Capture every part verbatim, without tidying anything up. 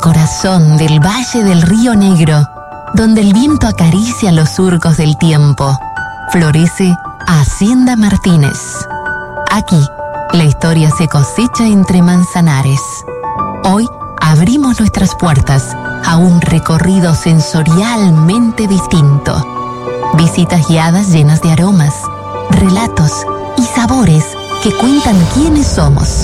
Corazón del Valle del Río Negro, donde el viento acaricia los surcos del tiempo, florece Hacienda Martínez. Aquí, la historia se cosecha entre manzanares. Hoy abrimos nuestras puertas a un recorrido sensorialmente distinto. Visitas guiadas llenas de aromas, relatos y sabores que cuentan quiénes somos.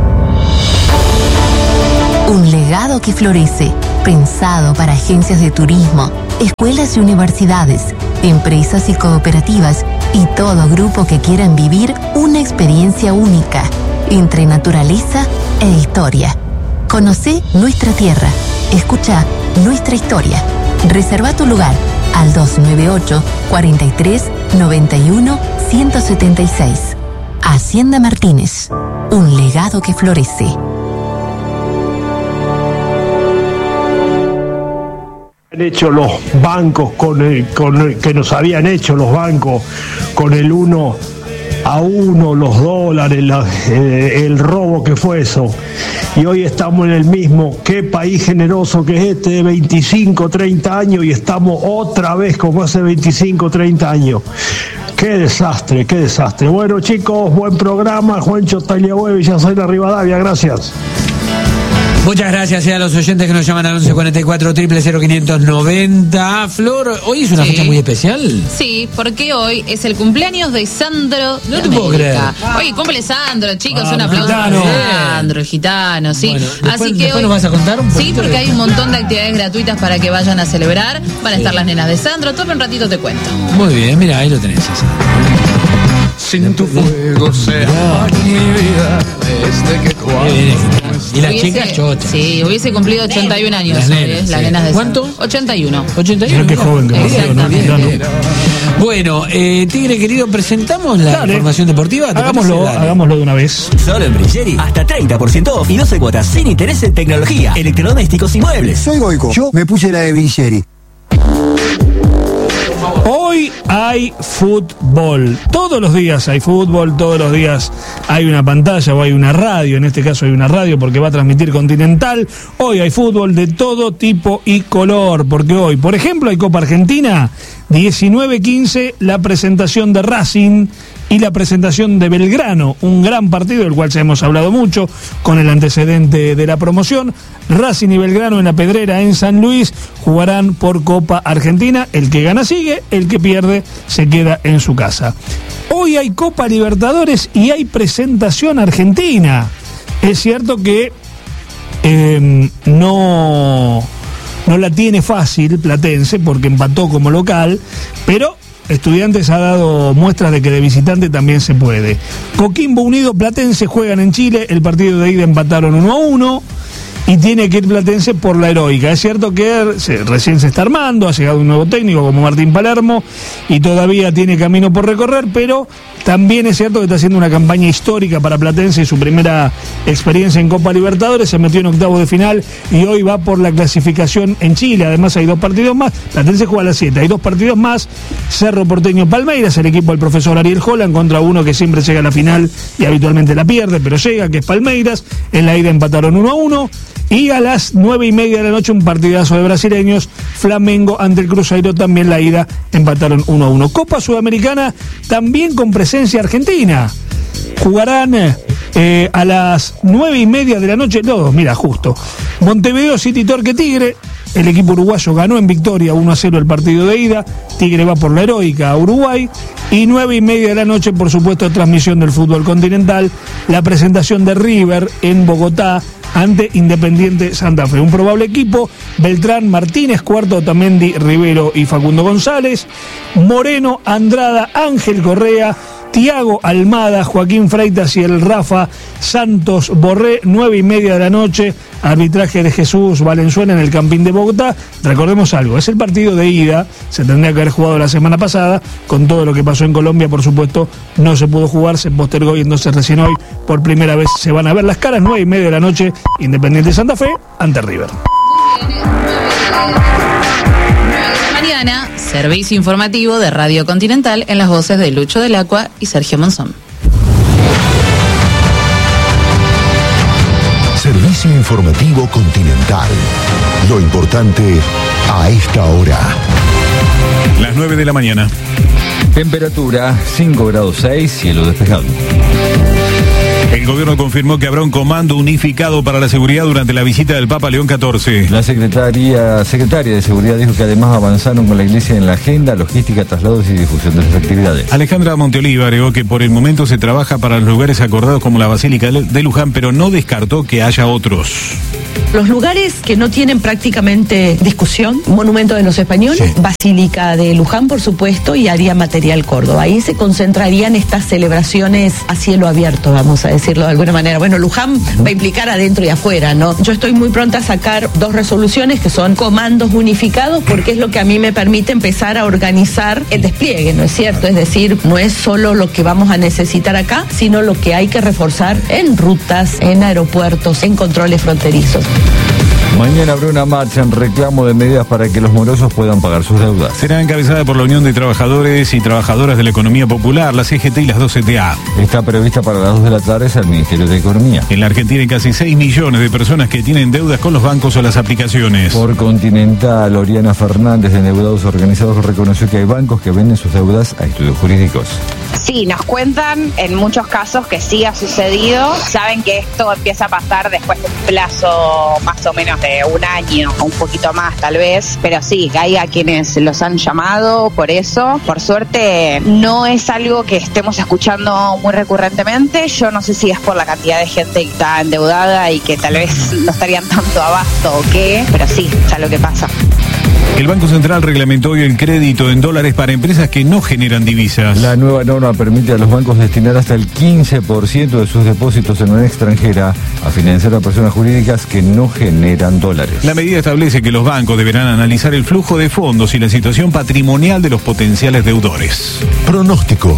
Un legado que florece, pensado para agencias de turismo, escuelas y universidades, empresas y cooperativas y todo grupo que quieran vivir una experiencia única entre naturaleza e historia. Conocé nuestra tierra, escucha nuestra historia. Reserva tu lugar al dos nueve ocho, cuatro tres, nueve uno, uno siete seis. Hacienda Martínez, un legado que florece. Han hecho los bancos con el, con el, que nos habían hecho los bancos con el uno a uno, los dólares, la, eh, el robo que fue eso. Y hoy estamos en el mismo. Qué país generoso que es este de veinticinco, treinta años y estamos otra vez como hace veinticinco, treinta años. Qué desastre, qué desastre. Bueno, chicos, buen programa. Juancho Tagliabue, Villazón, Rivadavia, gracias. Muchas gracias a los oyentes que nos llaman al once cuarenta y cuatro, cero cero cero, quinientos noventa. Flor, ¿hoy es una sí. fecha muy especial? Sí, porque hoy es el cumpleaños de Sandro. No de te puedo creer. Hoy cumple Sandro, chicos, ah, un aplauso gitano. para Sandro, el gitano, sí. Bueno, después, Así que después hoy, nos vas a contar un poquito. Sí, porque de... hay un montón de actividades gratuitas para que vayan a celebrar. Van a estar sí. las nenas de Sandro. Todo un ratito te cuento. Muy bien, mira, ahí lo tenés. Así. Sin tu fuego se apaga mi vida desde que cuando... Y las chicas chochas. Sí, hubiese cumplido ochenta y un años. Las nenas, ¿eh? sí. Las nenas de ¿Cuánto? ochenta y uno. ochenta y uno. Qué joven que Exactamente. ¿No? Bueno, eh, Tigre querido, presentamos la Dale. información deportiva. Hagámoslo, hagámoslo de una vez. Solo en Brigeri, hasta treinta por ciento off y doce cuotas sin interés en tecnología, electrodomésticos y muebles. Soy Goico, yo me puse la de Brigeri. Hoy hay fútbol, todos los días hay fútbol, todos los días hay una pantalla o hay una radio, en este caso hay una radio porque va a transmitir Continental. Hoy hay fútbol de todo tipo y color, porque hoy, por ejemplo, hay Copa Argentina, diecinueve quince, la presentación de Racing y la presentación de Belgrano, un gran partido del cual ya hemos hablado mucho, con el antecedente de la promoción. Racing y Belgrano en la Pedrera, en San Luis, jugarán por Copa Argentina. El que gana sigue, el que pierde se queda en su casa. Hoy hay Copa Libertadores y hay presentación argentina. Es cierto que eh, no, no la tiene fácil Platense porque empató como local, pero Estudiantes ha dado muestras de que de visitante también se puede. Coquimbo Unido, Platense juegan en Chile, el partido de ida empataron uno a uno y tiene que ir Platense por la heroica. Es cierto que se, recién se está armando, ha llegado un nuevo técnico como Martín Palermo y todavía tiene camino por recorrer, pero también es cierto que está haciendo una campaña histórica para Platense, su primera experiencia en Copa Libertadores, se metió en octavos de final y hoy va por la clasificación en Chile. Además hay dos partidos más, Platense juega a las siete, hay dos partidos más, Cerro Porteño Palmeiras, el equipo del profesor Ariel Holland contra uno que siempre llega a la final y habitualmente la pierde, pero llega, que es Palmeiras. En la ida empataron uno a uno. Y a las nueve y media de la noche un partidazo de brasileños, Flamengo ante el Cruzeiro, también la ida empataron uno a uno. Copa Sudamericana también con presencia argentina. Jugarán eh, a las nueve y media de la noche, no, mira, justo. Montevideo City Torque Tigre, el equipo uruguayo ganó en victoria uno a cero el partido de ida, Tigre va por la heroica a Uruguay, y nueve y media de la noche, por supuesto, transmisión del fútbol continental, la presentación de River en Bogotá ante Independiente Santa Fe. Un probable equipo: Beltrán, Martínez, Cuarto, Otamendi, Rivero y Facundo González, Moreno, Andrada, Ángel Correa, Tiago Almada, Joaquín Freitas y el Rafa Santos Borré. Nueve y media de la noche, arbitraje de Jesús Valenzuela en el Campín de Bogotá. Recordemos algo, es el partido de ida, se tendría que haber jugado la semana pasada, con todo lo que pasó en Colombia, por supuesto, no se pudo jugar, se postergó y entonces recién hoy, por primera vez, se van a ver las caras. Nueve y media de la noche, Independiente Santa Fe ante River. Mañana, servicio informativo de Radio Continental en las voces de Lucho del Acua y Sergio Monzón. Servicio informativo. informativo Continental. Lo importante a esta hora. Las nueve de la mañana. Temperatura cinco grados seis, cielo despejado. El gobierno confirmó que habrá un comando unificado para la seguridad durante la visita del Papa León catorce. La secretaria, secretaria de Seguridad dijo que además avanzaron con la Iglesia en la agenda, logística, traslados y difusión de las actividades. Alejandra Monteoliva agregó que por el momento se trabaja para los lugares acordados como la Basílica de Luján, pero no descartó que haya otros. Los lugares que no tienen prácticamente discusión, Monumento de los Españoles, sí. Basílica de Luján, por supuesto, y Área Material Córdoba. Ahí se concentrarían estas celebraciones a cielo abierto, vamos a decirlo de alguna manera. Bueno, Luján va a implicar adentro y afuera, ¿no? Yo estoy muy pronta a sacar dos resoluciones que son comandos unificados, porque es lo que a mí me permite empezar a organizar el despliegue, ¿no es cierto? Es decir, no es solo lo que vamos a necesitar acá, sino lo que hay que reforzar en rutas, en aeropuertos, en controles fronterizos. Mañana habrá una marcha en reclamo de medidas para que los morosos puedan pagar sus deudas. Será encabezada por la Unión de Trabajadores y Trabajadoras de la Economía Popular, la C G T y las dos C T A. Está prevista para las dos de la tarde el Ministerio de Economía. En la Argentina hay casi seis millones de personas que tienen deudas con los bancos o las aplicaciones. Por Continental, Oriana Fernández de Endeudados Organizados reconoció que hay bancos que venden sus deudas a estudios jurídicos. Sí, nos cuentan en muchos casos que sí ha sucedido. Saben que esto empieza a pasar después de un plazo más o menos de un año, un poquito más tal vez, pero sí, hay a quienes los han llamado por eso. Por suerte no es algo que estemos escuchando muy recurrentemente. Yo no sé si es por la cantidad de gente que está endeudada y que tal vez no estarían tanto abasto o qué, pero sí, ya lo que pasa. El Banco Central reglamentó hoy el crédito en dólares para empresas que no generan divisas. La nueva norma permite a los bancos destinar hasta el quince por ciento de sus depósitos en moneda extranjera a financiar a personas jurídicas que no generan dólares. La medida establece que los bancos deberán analizar el flujo de fondos y la situación patrimonial de los potenciales deudores. Pronóstico.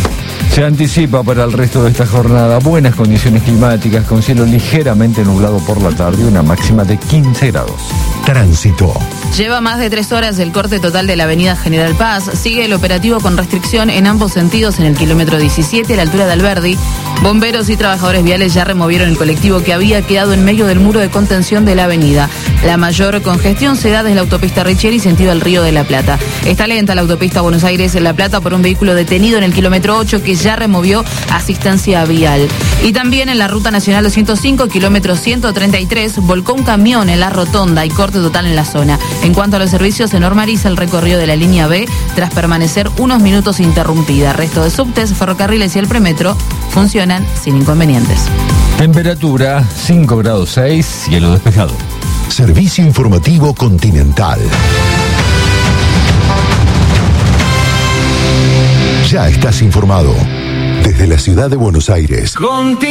Se anticipa para el resto de esta jornada buenas condiciones climáticas con cielo ligeramente nublado por la tarde y una máxima de quince grados. Tránsito. Lleva más de tres horas el corte total de la avenida General Paz. Sigue el operativo con restricción en ambos sentidos en el kilómetro diecisiete a la altura de Alberdi. Bomberos y trabajadores viales ya removieron el colectivo que había quedado en medio del muro de contención de la avenida. La mayor congestión se da desde la autopista Richieri sentido al Río de la Plata. Está lenta la autopista Buenos Aires-La Plata por un vehículo detenido en el kilómetro ocho que ya removió asistencia vial. Y también en la ruta nacional doscientos cinco, kilómetro ciento treinta y tres, volcó un camión en la rotonda y corte total en la zona. En cuanto a los servicios, se normaliza el recorrido de la línea B tras permanecer unos minutos interrumpida. Resto de subtes, ferrocarriles y el premetro funcionan sin inconvenientes. Temperatura cinco grados seis, cielo despejado. Servicio informativo Continental. Ya estás informado. Desde la ciudad de Buenos Aires. Contigo.